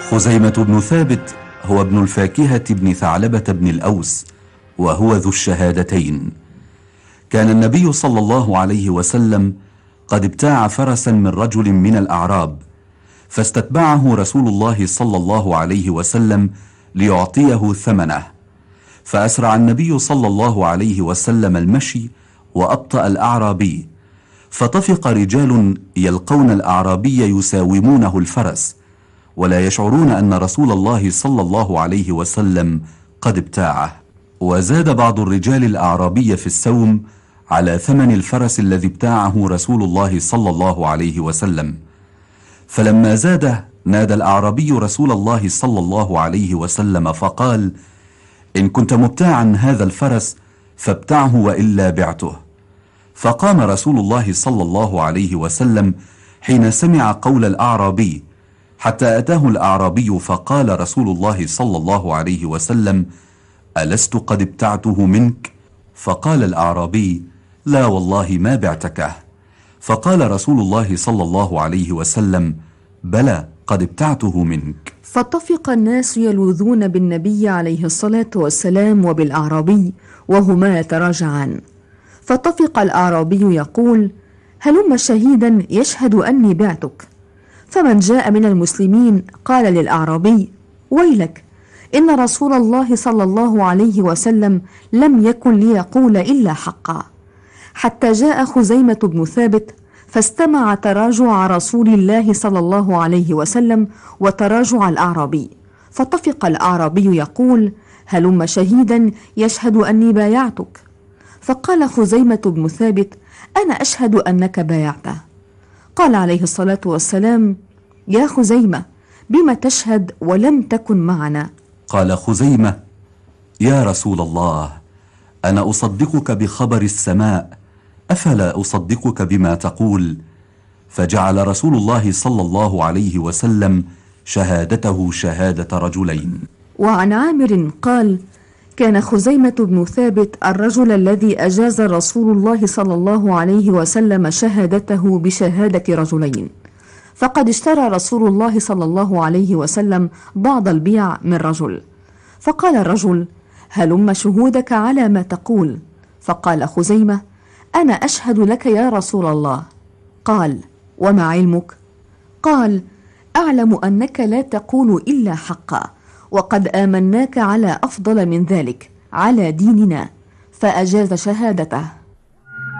خزيمة بن ثابت هو ابن الفاكهة بن ثعلبة بن الأوس، وهو ذو الشهادتين. كان النبي صلى الله عليه وسلم قد ابتاع فرسا من رجل من الأعراب، فاستتبعه رسول الله صلى الله عليه وسلم ليعطيه ثمنه، فأسرع النبي صلى الله عليه وسلم المشي وأبطأ الأعرابي، فطفق رجال يلقون الأعرابي يساومونه الفرس ولا يشعرون أن رسول الله صلى الله عليه وسلم قد ابتاعه. وزاد بعض الرجال الأعرابي في السوم على ثمن الفرس الذي ابتاعه رسول الله صلى الله عليه وسلم، فلما زاد نادى الأعرابي رسول الله صلى الله عليه وسلم فقال: إن كنت مبتاعا هذا الفرس فابتعه وإلا بعته. فقام رسول الله صلى الله عليه وسلم حين سمع قول الأعرابي، حتى أتاه الأعرابي فقال رسول الله صلى الله عليه وسلم: ألست قد ابتعته منك؟ فقال الأعرابي: لا والله ما بعتكه. فقال رسول الله صلى الله عليه وسلم: بلى قد ابتعته منك. فاتفق الناس يلوذون بالنبي عليه الصلاة والسلام وبالأعرابي وهما يتراجعان، فاتفق الأعرابي يقول: هلم شهيدا يشهد أني بعتك. فمن جاء من المسلمين قال للأعرابي: ويلك، إن رسول الله صلى الله عليه وسلم لم يكن ليقول إلا حقا. حتى جاء خزيمة بن ثابت فاستمع تراجع رسول الله صلى الله عليه وسلم وتراجع الأعرابي، فاتفق الأعرابي يقول: هلم شهيدا يشهد أني بايعتك. فقال خزيمة بن ثابت: أنا أشهد أنك بايعته. قال عليه الصلاة والسلام: يا خزيمة، بما تشهد ولم تكن معنا؟ قال خزيمة: يا رسول الله، أنا أصدقك بخبر السماء، أفلا أصدقك بما تقول؟ فجعل رسول الله صلى الله عليه وسلم شهادته شهادة رجلين. وعن عامر قال: كان خزيمة بن ثابت الرجل الذي أجاز رسول الله صلى الله عليه وسلم شهادته بشهادة رجلين، فقد اشترى رسول الله صلى الله عليه وسلم بعض البيع من رجل، فقال الرجل: هلم شهودك على ما تقول. فقال خزيمة: أنا أشهد لك يا رسول الله. قال: وما علمك؟ قال: أعلم أنك لا تقول إلا حقا، وقد آمناك على أفضل من ذلك على ديننا، فأجاز شهادته.